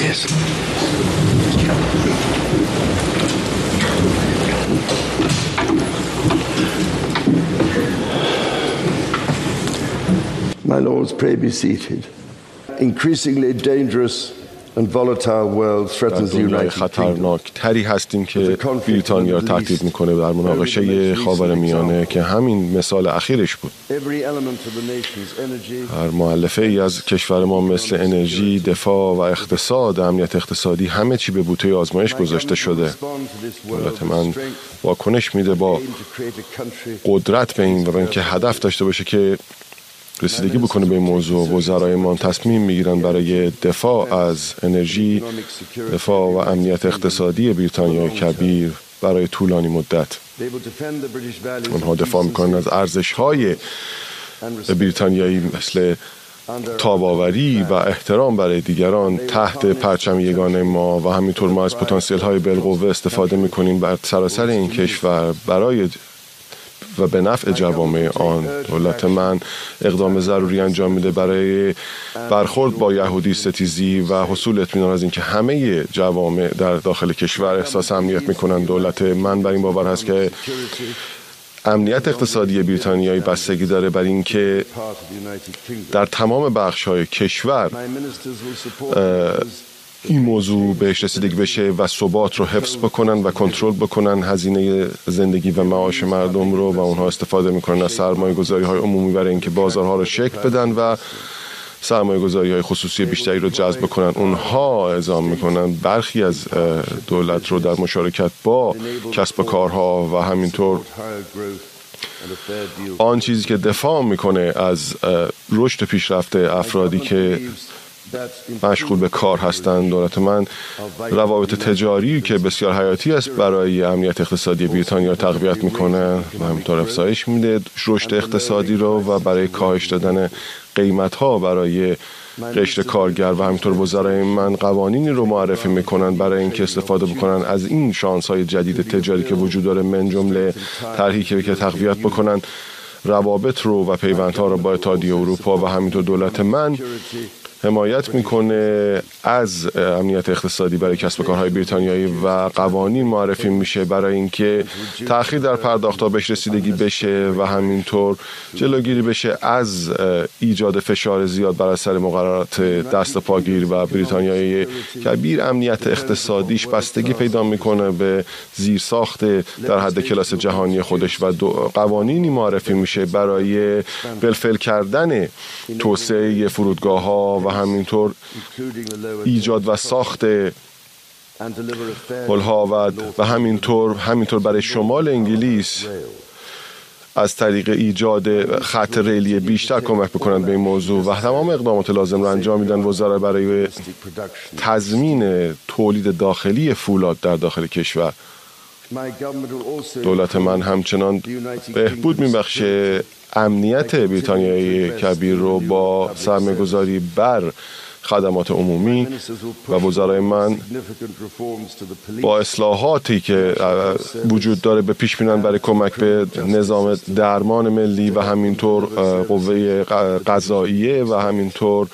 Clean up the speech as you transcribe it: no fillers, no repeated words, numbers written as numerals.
Gracias. My lords, pray be seated. Increasingly dangerous and volatile world threatens the United Kingdom. خطرناک تری هستیم که بریتانیا را تهدید میکنه در مناقشه خاورمیانه که همین مثال اخیرش بود. هر مؤلفه ای از کشور ما مثل انرژی، دفاع و اقتصاد، امنیت اقتصادی همه چی به بوته آزمایش گذاشته شده. دولت من واکنش میده با قدرت به این و به اینکه هدف داشته باشه که رسیدگی بکنه به این موضوع. وزرایمان تصمیم میگیرن برای دفاع از انرژی، دفاع و امنیت اقتصادی بریتانیای کبیر برای طولانی مدت. اونها دفاع میکنن از ارزش‌های بریتانیایی مثل تاباوری و احترام برای دیگران تحت پرچم یگانه ما و همینطور ما از پتانسیل‌های بالقوه استفاده میکنیم بر سراسر این کشور برای و به نفع جوامع آن. دولت من اقدام ضروری انجام میده برای برخورد با یهودی ستیزی و حصول اطمینان از اینکه همه جوامع در داخل کشور احساس امنیت میکنن. دولت من بر این باور هست که امنیت اقتصادی بریتانیایی بستگی داره بر اینکه در تمام بخش‌های کشور این موضوع بهش رسیدگی بشه و ثبات رو حفظ بکنن و کنترل بکنن هزینه زندگی و معاش مردم رو و اونها استفاده میکنن از سرمایه‌گذاری‌های عمومی برای اینکه بازارها رو شکل بدن و سرمایه‌گذاری‌های خصوصی بیشتری رو جذب بکنن. اونها اعزام میکنن برخی از دولت رو در مشارکت با کسب و کارها و همینطور آن چیزی که دفاع میکنه از رشد پیشرفت افرادی که مشغول به کار هستند. دولت من روابط تجاری که بسیار حیاتی است برای امنیت اقتصادی بریتانیا تقویت میکنه و همینطور افزایش میده رشد اقتصادی رو و برای کاهش دادن قیمت‌ها برای قشر کارگر و همینطور وزرای من قوانینی رو معرفی میکنن برای اینکه استفاده بکنن از این شانس‌های جدید تجاری که وجود داره، من جمله طرحی که تقویت بکنن روابط رو و پیوندها رو با اتحادیه اروپا و همینطور دولت من حمایت میکنه از امنیت اقتصادی برای کسب و کارهای بریتانیایی و قوانین معرفی میشه برای اینکه تأخیر در پرداخت‌ها بهش رسیدگی بشه و همینطور جلوگیری بشه از ایجاد فشار زیاد بر اثر مقررات دست پاگیر و بریتانیای کبیر. امنیت اقتصادیش بستگی پیدا میکنه به زیرساخت در حد کلاس جهانی خودش و قوانینی معرفی میشه برای بالفعل کردن توسعه فرودگاه‌ها و همینطور ایجاد و ساخت پل‌ها و همینطور برای شمال انگلیس از طریق ایجاد خط ریلی بیشتر کمک بکنند به این موضوع و تمام اقدامات لازم را انجام میدن وزرا برای تضمین تولید داخلی فولاد در داخل کشور. دولت من همچنان بهبود میبخشه امنیت بریتانیای کبیر رو با سرمایه‌گذاری بر خدمات عمومی و وزرای من با اصلاحاتی که وجود داره به پیش میرن برای کمک به نظام درمان ملی و همینطور قوه قضاییه و همینطور